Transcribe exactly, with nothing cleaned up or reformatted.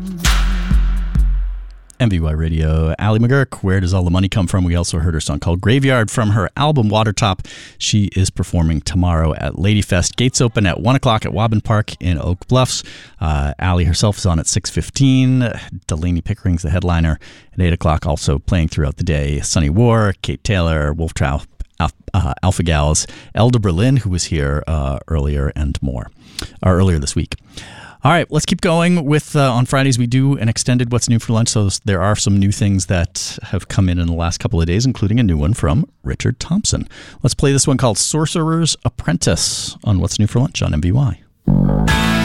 M V Y Radio, Ali McGurk, Where Does All the Money Come From? We also heard her song called Graveyard from her album Watertop. She is performing tomorrow at Ladyfest. Gates open at one o'clock at Waubun Park in Oak Bluffs. Uh, Ali herself is on at six fifteen. Delaney Pickering's the headliner at eight o'clock, also playing throughout the day. Sunny War, Kate Taylor, Wolf Trow, uh, Alpha Gals, Elda Berlin, who was here uh, earlier, and more, or earlier this week. All right, let's keep going with, uh, on Fridays we do an extended What's New for Lunch, so there are some new things that have come in in the last couple of days, including a new one from Richard Thompson. Let's play this one called Sorcerer's Apprentice on What's New for Lunch on M V Y.